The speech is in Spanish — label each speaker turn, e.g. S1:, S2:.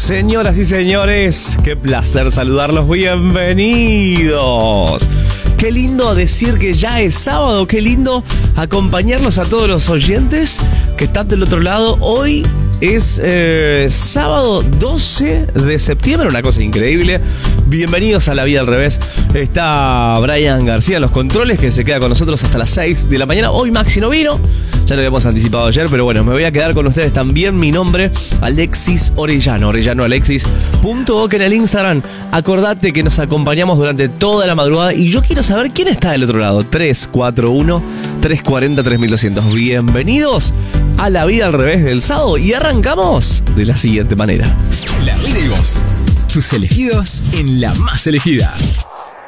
S1: Señoras y señores, qué placer saludarlos, bienvenidos. Qué lindo decir que ya es sábado, qué lindo acompañarlos a todos los oyentes que están del otro lado. Hoy es sábado 12 de septiembre, una cosa increíble. Bienvenidos a La Vida al Revés. Está Brian García en los controles, que se queda con nosotros hasta las 6 de la mañana. Hoy Maxi no vino, ya lo habíamos anticipado ayer, pero bueno, me voy a quedar con ustedes también. Mi nombre, Alexis Orellano, orellanoalexis.ok en el Instagram. Acordate que nos acompañamos durante toda la madrugada y yo quiero saber quién está del otro lado. 341-340-3200. Bienvenidos a La Vida al Revés del sábado y arrancamos de la siguiente manera.
S2: La vida y vos, tus elegidos en la más elegida.